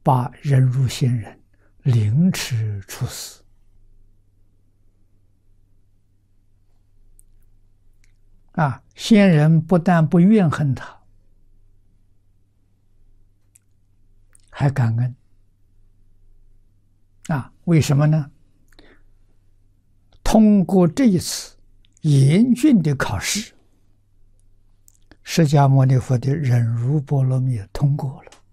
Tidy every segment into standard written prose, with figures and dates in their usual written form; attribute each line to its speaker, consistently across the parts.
Speaker 1: 把忍辱仙人凌迟处死。仙人不但不怨恨他，还感恩。为什么呢？通过这一次严峻的考试，释迦牟尼佛的忍辱波罗蜜通过了，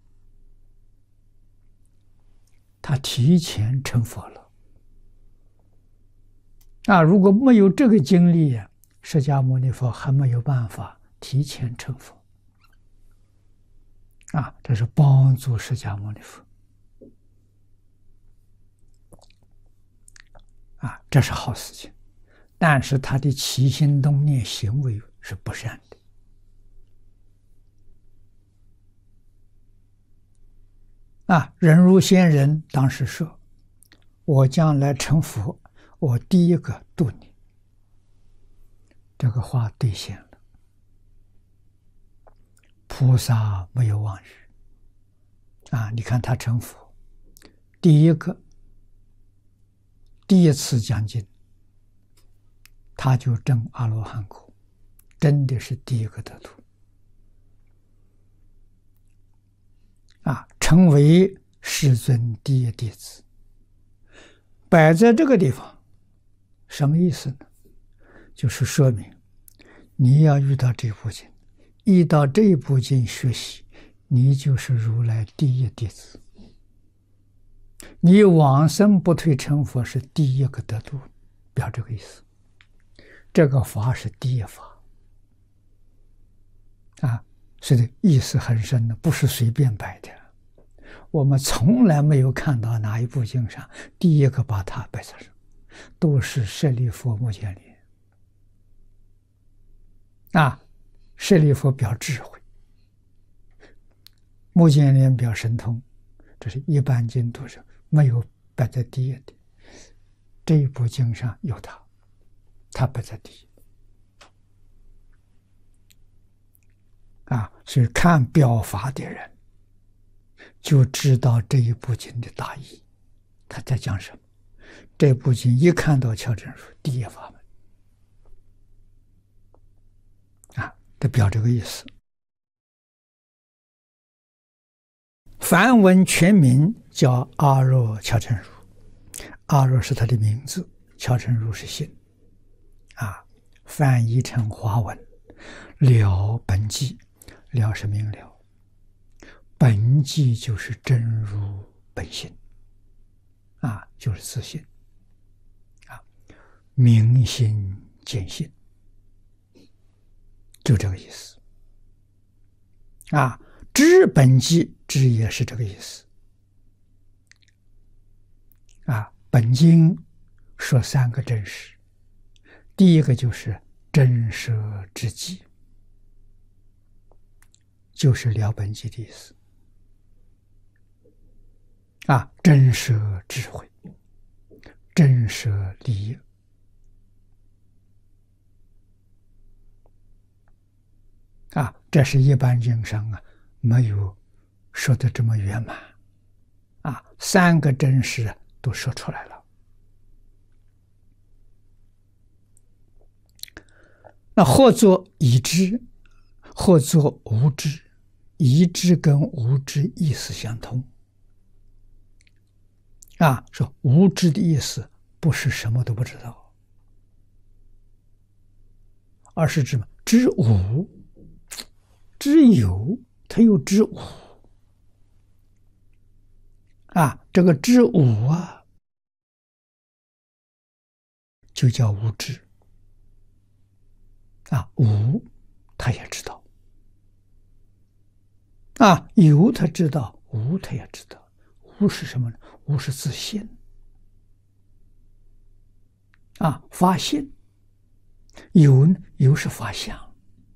Speaker 1: 他提前成佛了。如果没有这个经历，释迦牟尼佛还没有办法提前成佛。这是帮助释迦牟尼佛。这是好事情，但是他的起心动念行为是不善的。忍辱仙人当时说：“我将来成佛，我第一个度你。”这个话兑现了。菩萨没有妄语。你看他成佛，第一次讲经，他就证阿罗汉果，真的是第一个得度。成为世尊第一弟子。摆在这个地方，什么意思呢？就是说明你要遇到这部经，依到这部经学习，你就是如来第一弟子。你往生不退成佛是第一个得度，表这个意思。这个法是第一法。所以意思很深的，不是随便摆的。我们从来没有看到哪一部经上第一个把它摆在上，都是舍利弗、目犍连。舍利弗表智慧，目犍连表神通，这是一般经读者没有摆在第一的。这一部经上有他摆在第一。所以看表法的人就知道这一部经的大意，他在讲什么。这部经一看到敲真说第一法门，得表这个意思。梵文全名叫阿若敲真如，阿若是他的名字，敲真如是姓。翻译成华文，了本寂，了是明了，本寂就是真如本性，就是自性，明心见性，就这个意思。知本寂，知也是这个意思。本经说三个真实，第一个就是真实之寂，就是了本寂的意思。真实智慧，真实利益。这是一般经上没有说的这么圆满。三个真实都说出来了。那或作已知，或作无知。已知跟无知意思相同。说无知的意思不是什么都不知道，而是指知无，知有，它又知无。这个知无就叫无知。无他也知道，有他知道，无他也知道。无是什么呢？无是自信，发现。有是法相，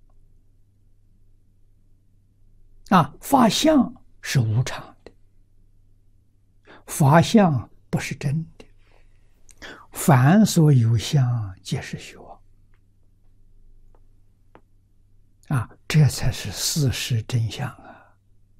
Speaker 1: 法相是无常的，法相不是真的。凡所有相，皆是虚妄。这才是事实真相。